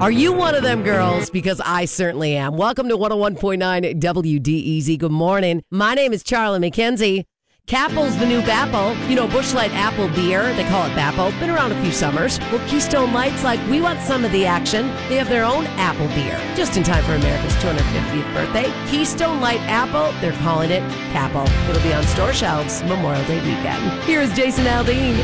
Are you one of them girls? Because I certainly am. Welcome to 101.9 WDEZ. Good morning. My name is Charlie McKenzie. Capple's the new Bapple. You know, Busch Light Apple beer. They call it Bapple. Been around a few summers. Well, Keystone Light's like, we want some of the action. They have their own Apple beer. Just in time for America's 250th birthday. Keystone Light Apple. They're calling it Capple. It'll be on store shelves Memorial Day weekend. Here's Jason Aldean.